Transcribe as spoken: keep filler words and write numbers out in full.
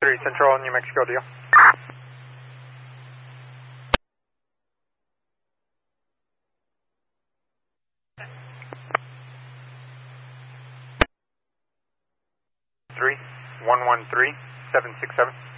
three Central, New Mexico deal. Three one one three seven six seven.